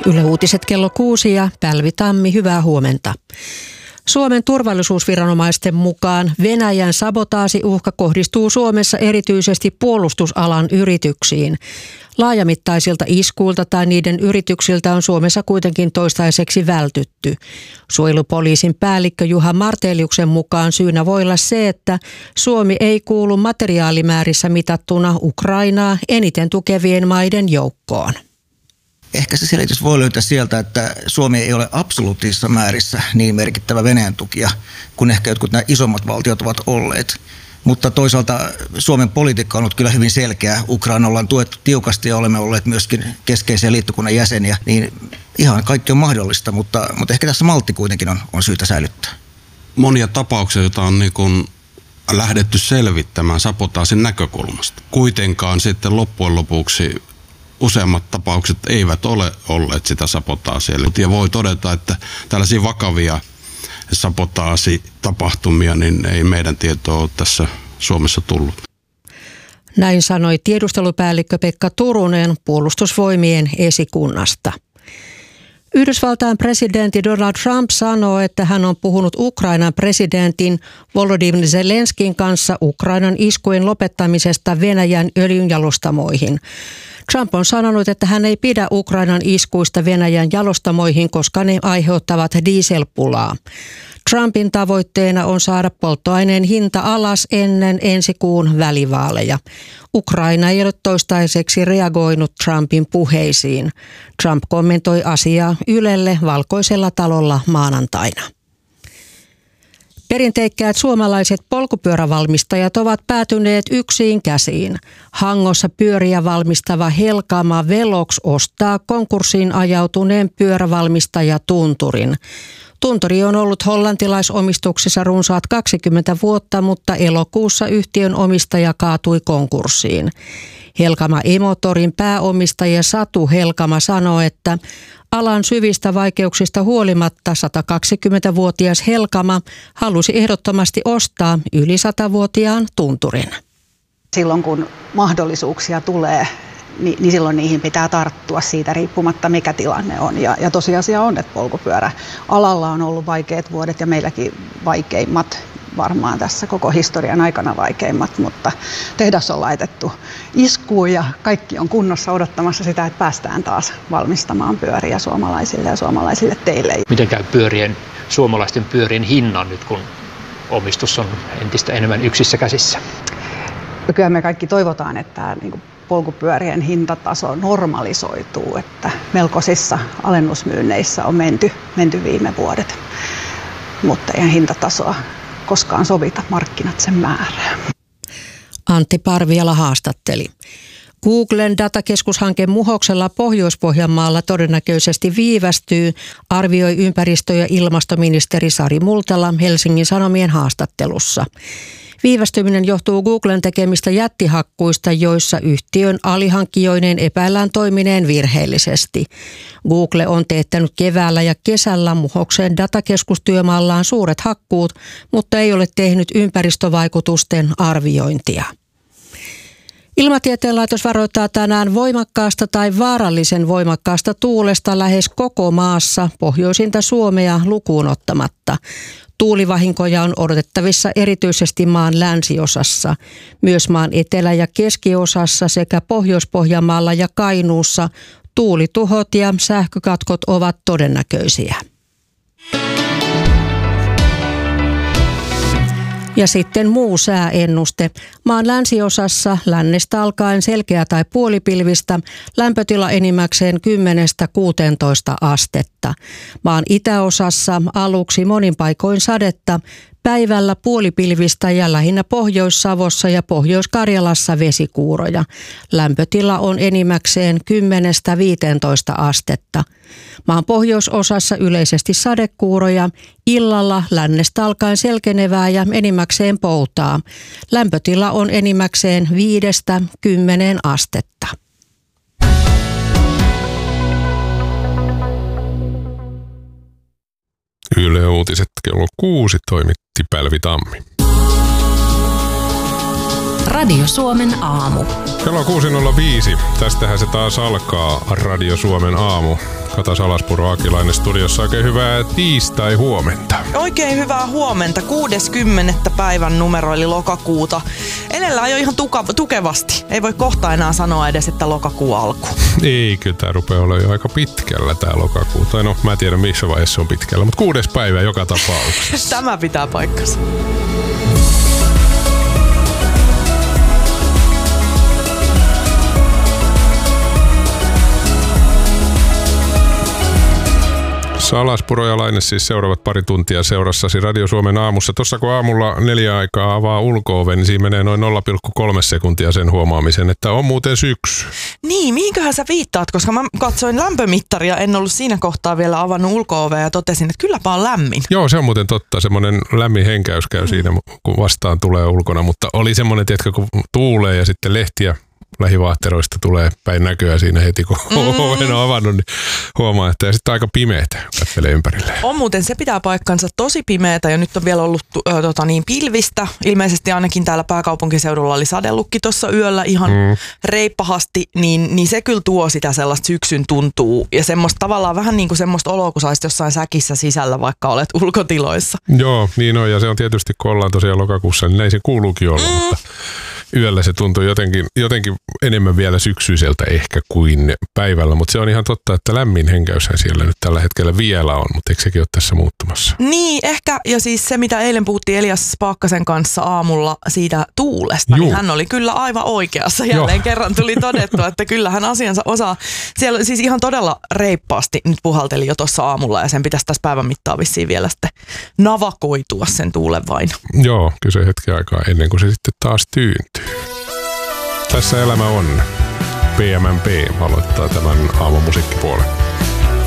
Yle Uutiset kello 6 ja Pälvi Tammi, hyvää huomenta. Suomen turvallisuusviranomaisten mukaan Venäjän sabotaasiuhka kohdistuu Suomessa erityisesti puolustusalan yrityksiin. Laajamittaisilta iskuilta tai niiden yrityksiltä on Suomessa kuitenkin toistaiseksi vältytty. Suojelupoliisin päällikkö Juha Marteliuksen mukaan syynä voi olla se, että Suomi ei kuulu materiaalimäärissä mitattuna Ukrainaa eniten tukevien maiden joukkoon. Ehkä se selitys voi löytää sieltä, että Suomi ei ole absoluuttisissa määrissä niin merkittävä Venäjän tukija kuin ehkä jotkut nämä isommat valtiot ovat olleet. Mutta toisaalta Suomen politiikka on ollut kyllä hyvin selkeä. Ukraina ollaan tuettu tiukasti ja olemme olleet myöskin keskeisiä liittokunnan jäseniä. Niin ihan kaikki on mahdollista, mutta ehkä tässä maltti kuitenkin on syytä säilyttää. Monia tapauksia, joita on niin kuin lähdetty selvittämään sabotaasin näkökulmasta. Kuitenkaan sitten loppujen lopuksi useammat tapaukset eivät ole olleet sitä sabotaasia. Ja voi todeta, että tällaisia vakavia sabotaasitapahtumia niin ei meidän tietoa ole tässä Suomessa tullut. Näin sanoi tiedustelupäällikkö Pekka Turunen Puolustusvoimien esikunnasta. Yhdysvaltain presidentti Donald Trump sanoo, että hän on puhunut Ukrainan presidentin Volodymyr Zelenskin kanssa Ukrainan iskujen lopettamisesta Venäjän öljynjalostamoihin. Trump on sanonut, että hän ei pidä Ukrainan iskuista Venäjän jalostamoihin, koska ne aiheuttavat dieselpulaa. Trumpin tavoitteena on saada polttoaineen hinta alas ennen ensi kuun välivaaleja. Ukraina ei ole toistaiseksi reagoinut Trumpin puheisiin. Trump kommentoi asiaa Ylelle Valkoisella talolla maanantaina. Perinteikkäät suomalaiset polkupyörävalmistajat ovat päätyneet yksiin käsiin. Hangossa pyöriä valmistava Helkama Velox ostaa konkurssiin ajautuneen pyörävalmistaja Tunturin. Tunturi on ollut hollantilaisomistuksessa runsaat 20 vuotta, mutta elokuussa yhtiön omistaja kaatui konkurssiin. Helkama E-Motorin pääomistaja Satu Helkama sanoi, että alan syvistä vaikeuksista huolimatta 120-vuotias Helkama halusi ehdottomasti ostaa yli 100-vuotiaan Tunturin. Silloin kun mahdollisuuksia tulee, niin silloin niihin pitää tarttua siitä riippumatta mikä tilanne on. Ja tosiasia on, että polkupyöräalalla on ollut vaikeat vuodet ja meilläkin vaikeimmat. Varmaan tässä koko historian aikana vaikeimmat, mutta tehdas on laitettu iskuun ja kaikki on kunnossa odottamassa sitä, että päästään taas valmistamaan pyöriä suomalaisille ja suomalaisille teille. Miten käy suomalaisten pyörien hinnan nyt, kun omistus on entistä enemmän yksissä käsissä? Kyllä me kaikki toivotaan, että polkupyörien hintataso normalisoituu, että melkoisissa alennusmyynneissä on menty viime vuodet, mutta ei hintatasoa koskaan sovita, markkinat sen määrää. Antti Parviala haastatteli. Googlen datakeskushanke Muhoksella Pohjois-Pohjanmaalla todennäköisesti viivästyy, arvioi ympäristö- ja ilmastoministeri Sari Multala Helsingin Sanomien haastattelussa. Viivästyminen johtuu Googlen tekemistä jättihakkuista, joissa yhtiön alihankkijoineen epäillään toimineen virheellisesti. Google on teettänyt keväällä ja kesällä Muhoksen datakeskustyömaallaan suuret hakkuut, mutta ei ole tehnyt ympäristövaikutusten arviointia. Ilmatieteen laitos varoittaa tänään voimakkaasta tai vaarallisen voimakkaasta tuulesta lähes koko maassa, pohjoisinta Suomea lukuun ottamatta. Tuulivahinkoja on odotettavissa erityisesti maan länsiosassa. Myös maan etelä- ja keskiosassa sekä Pohjois-Pohjanmaalla ja Kainuussa tuulituhot ja sähkökatkot ovat todennäköisiä. Ja sitten muu sääennuste. Maan länsiosassa lännestä alkaen selkeä tai puolipilvistä, lämpötila enimmäkseen 10–16 astetta. Maan itäosassa aluksi monin paikoin sadetta, päivällä puolipilvistä ja lähinnä Pohjois-Savossa ja Pohjois-Karjalassa vesikuuroja. Lämpötila on enimmäkseen 10–15 astetta. Maan pohjoisosassa yleisesti sadekuuroja, illalla lännestä alkaen selkenevää ja enimmäkseen poutaa. Lämpötila on enimmäkseen 5–10 astetta. Yle Uutiset kello 6 toimitti Pälvi Tammi. Radio Suomen aamu. Kello on 6.05. Tästähän se taas alkaa Radio Suomen aamu. Kata Salaspuro, Akilainen studiossa. Oikein hyvää tiistai-huomenta. Oikein hyvää huomenta. 60. päivän numero eli lokakuuta. Elellään jo ihan tukevasti. Ei voi kohta enää sanoa edes, että lokakuu alku. Ei, kyllä tää rupeaa olla jo aika pitkällä tää lokakuu. Tai no, mä en tiedä missä vaiheessa se on pitkällä, mutta 6. päivä joka tapauksessa. Tämä pitää paikkansa. Salaspuro ja Laine siis seuraavat pari tuntia seurassasi Radio Suomen aamussa. Tuossa kun aamulla 4 aikaa avaa ulko-oven, niin siinä menee noin 0,3 sekuntia sen huomaamisen, että on muuten syksy. Niin, mihinköhän sä viittaat, koska mä katsoin lämpömittaria, en ollut siinä kohtaa vielä avannut ulko-ovea ja totesin, että kylläpä on lämmin. Joo, se on muuten totta. Semmoinen lämmin henkäys käy siinä, kun vastaan tulee ulkona, mutta oli semmoinen, tiedätkö, kun tuulee ja sitten lehtiä lähivaatteroista tulee päin näköä siinä heti, kun oven on avannut, niin huomaa, että sitten aika pimeätä katselee ympärilleen. On muuten, se pitää paikkansa, tosi pimeätä ja nyt on vielä ollut pilvistä. Ilmeisesti ainakin täällä pääkaupunkiseudulla oli sadellukki tuossa yöllä ihan reippahasti, niin se kyllä tuo sitä sellaista syksyn tuntuu ja semmoista tavallaan vähän niin kuin semmoista oloa, kun saisit jossain säkissä sisällä, vaikka olet ulkotiloissa. Joo, niin on ja se on tietysti, kun ollaan tosiaan lokakuussa, niin näin se kuuluukin olla, mutta yöllä se tuntuu jotenkin enemmän vielä syksyiseltä ehkä kuin päivällä, mutta se on ihan totta, että lämmin henkäyshän siellä nyt tällä hetkellä vielä on, mutta eikö sekin ole tässä muuttumassa? Niin, ehkä, ja siis se mitä eilen puhuttiin Elias Paakkasen kanssa aamulla siitä tuulesta, niin hän oli kyllä aivan oikeassa. Jälleen kerran tuli todettua, että kyllä hän asiansa osaa. Siellä siis ihan todella reippaasti nyt puhalteli jo tuossa aamulla ja sen pitäisi tässä päivän mittaan vissiin vielä sitten navakoitua sen tuulen vain. Joo, kyllä se hetken aikaa ennen kuin se sitten taas tyyntyy. Tässä elämä on. PMMP aloittaa tämän aamun musiikkipuolen.